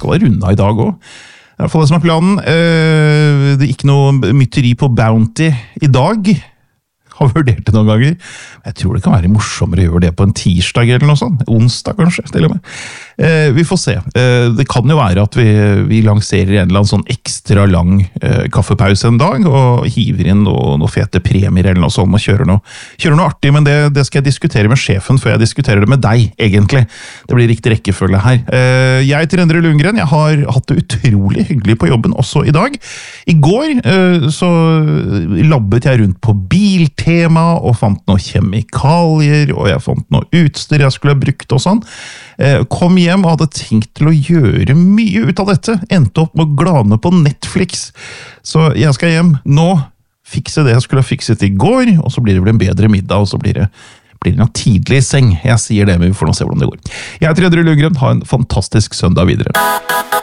skal ha runda I dag også. I hvert fall det som planen. Det ikke noe mytteri på Bounty I dag. Har vurdert det noen ganger. Jeg tror det kan være morsommere å gjøre det på en tirsdag eller noe sånt. Onsdag kanskje, til og med. Vi får se. Det kan jo være at vi lanserer en eller annen sånn ekstra lang kaffepause en dag, og hiver inn noe fete premier eller noe sånt, og kjører noe artig, men det skal jeg diskutere med sjefen før jeg diskuterer det med deg, egentlig. Det blir riktig rekkefølge her. Jeg heter Endre Lundgren, jeg har hatt det utrolig hyggelig på jobben også I dag. I går så labbet jeg rundt på biltema, og fant noen kjemikalier, og jeg fant noe utstyr jeg skulle ha brukt og sånn. Kom hjem og hadde tenkt til å gjøre mye ut av dette, endte opp med å glane på Netflix. Så jeg skal hjem nå, fikse det jeg skulle ha fikset I går, og så blir det vel en bedre middag, og så blir det noe tidlig I seng. Jeg sier det, men vi får nå se hvordan det går. Jeg heter Endre Lundgren, ha en fantastisk søndag videre.